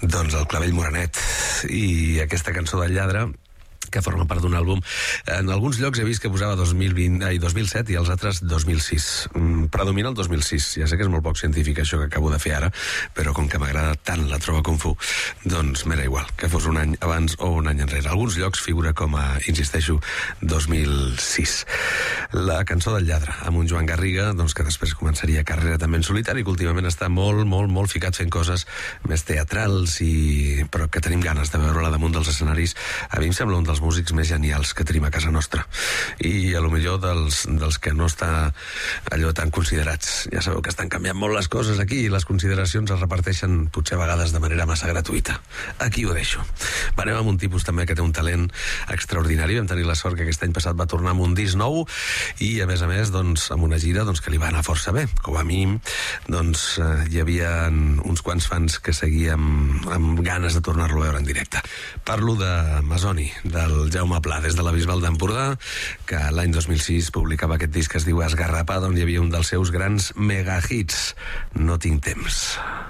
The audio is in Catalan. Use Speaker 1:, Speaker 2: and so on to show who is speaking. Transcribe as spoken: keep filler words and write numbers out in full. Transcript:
Speaker 1: Doncs el Clavell Morenet i aquesta cançó del lladre, que forma part d'un àlbum. En alguns llocs he vist que posava dos mil vint, ai, dos mil set i els altres dos mil sis. Mm, predomina el dos mil sis. Ja sé que és molt poc científic això que acabo de fer ara, però com que m'agrada tant la Trova Kung Fu, doncs m'era igual que fos un any abans o un any enrere. Alguns llocs figura com a, insisteixo, dos mil sis. La cançó del lladre, amb un Joan Garriga, doncs que després començaria carrera també en solitari, que últimament està molt, molt, molt ficat fent coses més teatrals, i però que tenim ganes de veure-la damunt dels escenaris. A mi em sembla un dels músics més genials que tenim a casa nostra, i a lo millor dels, dels que no està allò tan considerats. Ja sabeu que estan canviant molt les coses aquí i les consideracions es reparteixen potser a vegades de manera massa gratuïta. Aquí ho deixo. Anem amb un tipus també que té un talent extraordinari. Vam tenir la sort que aquest any passat va tornar amb un disc nou i a més a més doncs, amb una gira doncs, que li va anar força bé. Com a mínim doncs, eh, hi havia uns quants fans que seguíem amb ganes de tornar-lo a veure en directe. Parlo de Masoni, del Jaume Pla, des de la Bisbal d'Empordà, que l'any dos mil sis publicava aquest disc que es diu Esgarrapada, on hi havia un dels seus grans megahits, No tinc temps.